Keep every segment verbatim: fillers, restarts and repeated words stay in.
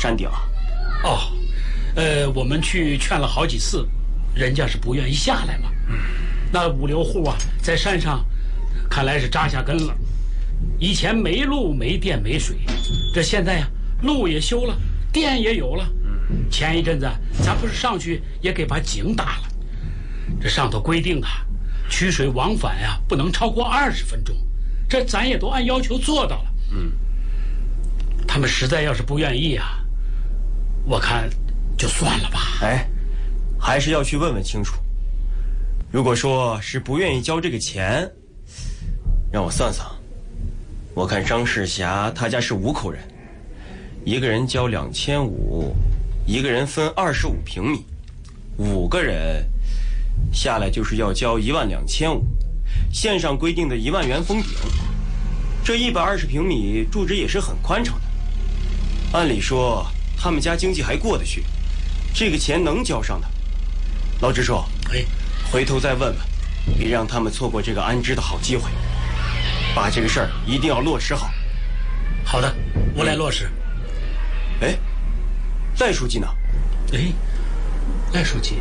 山顶啊？ 哦，呃，我们去劝了好几次，人家是不愿意下来嘛。嗯，那五六户啊，在山上，看来是扎下根了。以前没路、没电、没水，这现在呀、啊，路也修了，电也有了。嗯，前一阵子咱不是上去也给把井打了，这上头规定啊，取水往返呀、啊、不能超过二十分钟，这咱也都按要求做到了。嗯，他们实在要是不愿意啊，我看就算了吧。 哎，还是要去问问清楚。如果说是不愿意交这个钱，让我算算。我看张世侠他家是五口人，一个人交两千五，一个人分二十五平米，五个人下来就是要交一万两千五，县上规定的一万元封顶。这一百二十平米住址也是很宽敞的，按理说他们家经济还过得去，这个钱能交上的。老支书， 哎， 回头再问问，别让他们错过这个安置的好机会。把这个事儿一定要落实好。 好的，我来落实。 哎，赖书记呢？ 哎，赖书记，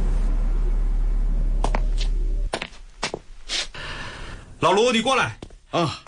老卢，你过来啊！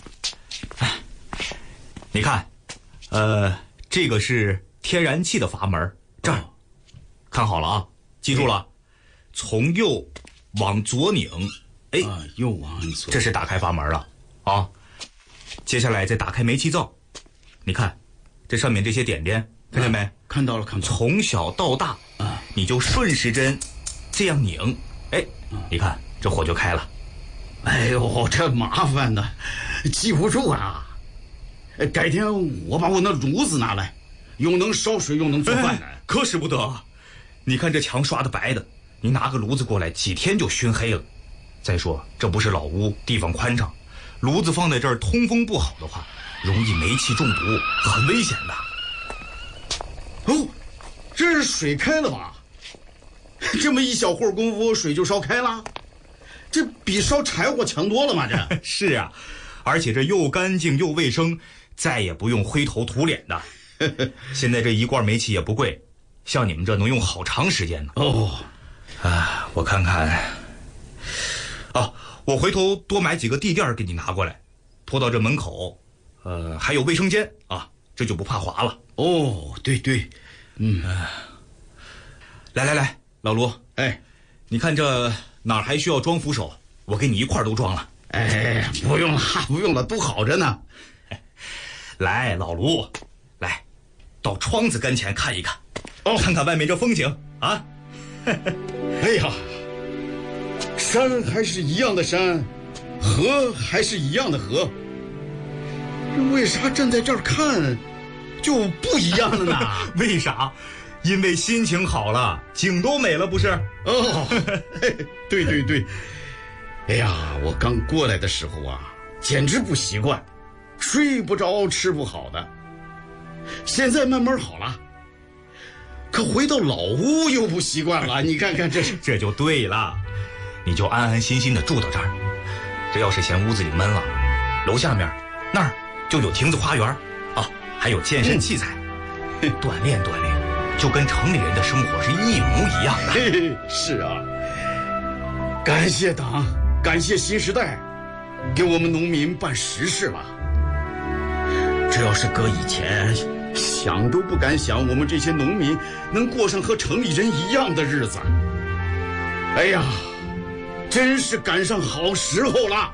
你看，呃，这个是天然气的阀门，这儿，看好了啊，记住了，从右往左拧，哎， 啊，右往左， 这是打开阀门了。啊，接下来再打开煤气灶，你看，这上面这些点点，看见没？啊、 看到了，看到了。 从小到大，啊，你就顺时针这样拧，哎，你看这火就开了。 哎呦，这麻烦的，记不住啊！改天我把我那炉子拿来，又能烧水又能做饭呢。 哎、可使不得，你看这墙刷的白的，你拿个炉子过来，几天就熏黑了。再说这不是老屋，地方宽敞。炉子放在这儿，通风不好的话，容易煤气中毒，很危险的。 哦，这是水开了吧？这么一小会儿功夫，水就烧开了，这比烧柴火强多了嘛！这是啊，而且这又干净又卫生，再也不用灰头土脸的。现在这一罐煤气也不贵，像你们这能用好长时间呢。 哦， 啊，我看看，哦。我回头多买几个地垫给你拿过来，拖到这门口，呃，还有卫生间啊，这就不怕滑了。 哦，对对，嗯， 呃、来来来，老卢， 哎， 你看这哪儿还需要装扶手，我给你一块都装了。 哎，不用了，不用了，都好着呢。 来，老卢，来，到窗子跟前看一看，哦，看看外面这风景啊。 哎呀！山还是一样的山，河还是一样的河，为啥站在这儿看就不一样了呢？ 为啥？因为心情好了，景都美了，不是？ 哦，对对对。哎呀，我刚过来的时候啊，简直不习惯，睡不着，吃不好的。现在慢慢好了，可回到老屋又不习惯了。你看看这是， 这就对了。你就安安心心的住到这儿，这要是嫌屋子里闷了，楼下面那儿就有亭子花园啊，还有健身器材，嗯、锻炼锻炼，就跟城里人的生活是一模一样的。 嘿嘿，是啊，感谢党，感谢新时代，给我们农民办实事了。这要是搁以前，想都不敢想，我们这些农民能过上和城里人一样的日子。哎呀！真是赶上好时候了。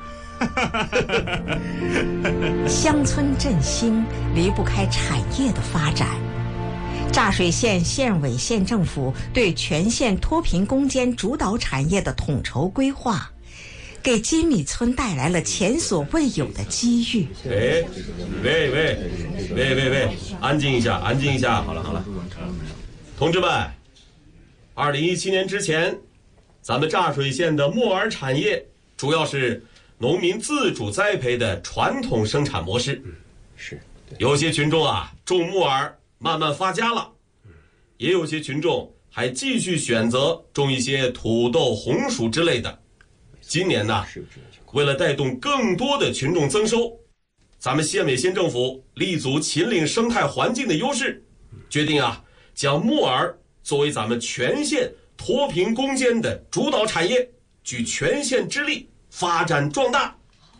乡村振兴离不开产业的发展。柞水县县委县政府对全县脱贫攻坚主导产业的统筹规划，给金米村带来了前所未有的机遇。 哎，喂喂喂喂喂，安静一下，安静一下。好了好了，同志们，二零一七年之前，咱们柞水县的木耳产业主要是农民自主栽培的传统生产模式。 是， 有些群众啊种木耳慢慢发家了，也有些群众还继续选择种一些土豆、红薯之类的。今年呢，为了带动更多的群众增收，咱们县委县政府立足秦岭生态环境的优势， 决定啊，将木耳作为咱们全县脱贫攻坚的主导产业，举全县之力发展壮大。